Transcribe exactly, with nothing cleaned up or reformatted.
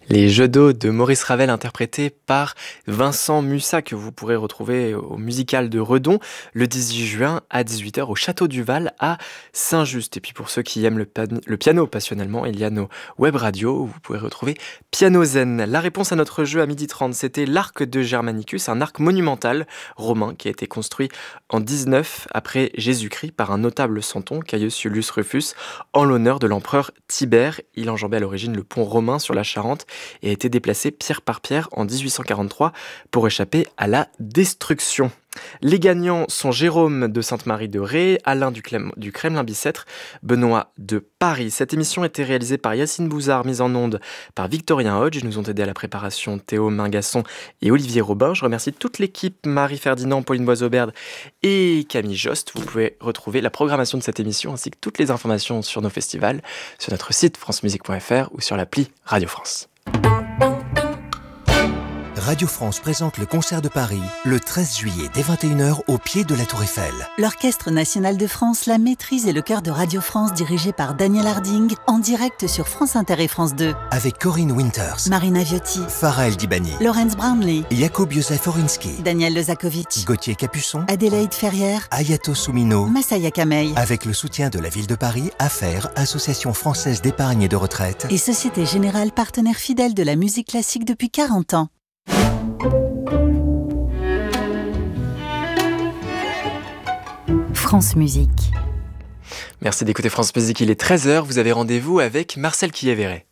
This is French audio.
Les Jeux d'eau de Maurice Ravel interprétés par Vincent Musat que vous pourrez retrouver au musical de Redon le dix-huit juin à dix-huit heures au Château du Val à Saint-Just. Et puis pour ceux qui aiment le, pan- le piano passionnellement, il y a nos web radios où vous pouvez retrouver Piano Zen. La réponse à notre jeu à midi trente, c'était l'arc de Germanicus, un arc monumental romain qui a été construit en dix-neuf après Jésus-Christ par un notable santon, Caius Iulius Rufus, en l'honneur de l'empereur Tibère. Il enjambait à l'origine le pont romain sur la Charente et a été déplacé pierre par pierre en dix-huit cent quarante-trois pour échapper à la destruction. Les gagnants sont Jérôme de Sainte-Marie de Ré, Alain du, Clem- du Kremlin-Bicêtre, Benoît de Paris. Cette émission a été réalisée par Yacine Bouzard, mise en onde par Victorien Hodge. Ils nous ont aidé à la préparation Théo Mingasson et Olivier Robin. Je remercie toute l'équipe, Marie-Ferdinand, Pauline Boisauberde et Camille Jost. Vous pouvez retrouver la programmation de cette émission ainsi que toutes les informations sur nos festivals sur notre site francemusique point f r ou sur l'appli Radio France. Radio France présente le concert de Paris le treize juillet dès vingt et une heures au pied de la Tour Eiffel. L'Orchestre national de France, la maîtrise et le chœur de Radio France dirigé par Daniel Harding en direct sur France Inter et France deux. Avec Corinne Winters, Marina Viotti, Farah El Dibani, Laurence Brownlee, Jakub Józef Orinski, Daniel Lezakovic, Gauthier Capuçon, Adélaïde Ferrière, Ayato Soumino, Massaya Kamei. Avec le soutien de la ville de Paris, Affaires, Association française d'épargne et de retraite Et Société Générale, partenaire fidèle de la musique classique depuis quarante ans. France Musique. Merci d'écouter France Musique, il est treize heures, vous avez rendez-vous avec Marcel Quillévéret.